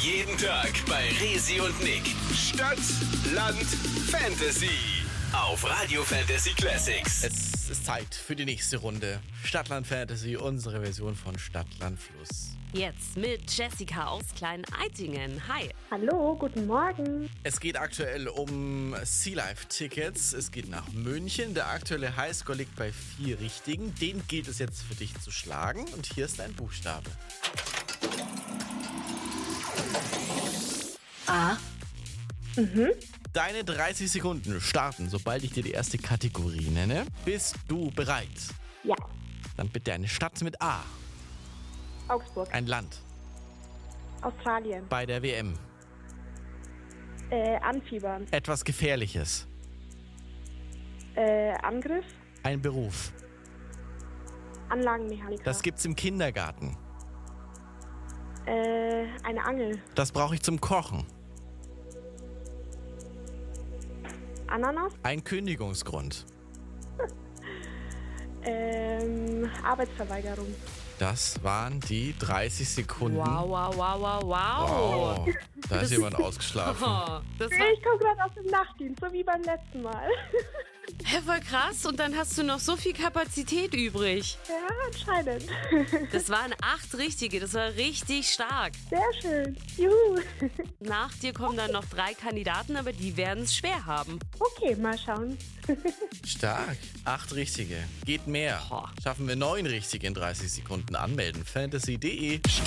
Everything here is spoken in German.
Jeden Tag bei Resi und Nick. Stadt, Land, Fantasy. Auf Radio Fantasy Classics. Es ist Zeit für die nächste Runde. Stadtland Fantasy, unsere Version von Stadtland Fluss. Jetzt mit Jessica aus Klein-Eitingen. Hi. Hallo, guten Morgen. Es geht aktuell um Sea Life Tickets. Es geht nach München. Der aktuelle Highscore liegt bei 4 Richtigen. Den gilt es jetzt für dich zu schlagen. Und hier ist dein Buchstabe. A. Deine 30 Sekunden starten, sobald ich dir die erste Kategorie nenne. Bist du bereit? Ja, Dann bitte eine Stadt mit A. Augsburg, Ein Land. Australien, Bei der WM. Anfiebern, Etwas Gefährliches. Angriff, Ein Beruf. Anlagenmechaniker, Das gibt's im Kindergarten. eine Angel, Das brauche ich zum Kochen. Ananas, Ein Kündigungsgrund. Arbeitsverweigerung. Das waren die 30 Sekunden. Wow. Wow. Da ist jemand ausgeschlafen. Oh, das war Ich komme gerade aus dem Nachtdienst, so wie beim letzten Mal. voll krass. Und dann hast du noch so viel Kapazität übrig. Ja, anscheinend. Das waren 8 richtige. Das war richtig stark. Sehr schön. Juhu. Nach dir kommen dann noch 3 Kandidaten, aber die werden es schwer haben. Okay, mal schauen. Stark. 8 richtige. Geht mehr. Boah. Schaffen wir 9 richtige in 30 Sekunden. Anmelden. Fantasy.de. Stadt,